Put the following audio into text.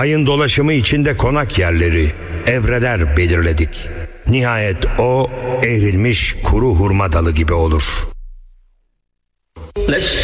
Ayın dolaşımı içinde konak yerleri, evreler belirledik. Nihayet o eğrilmiş kuru hurma dalı gibi olur.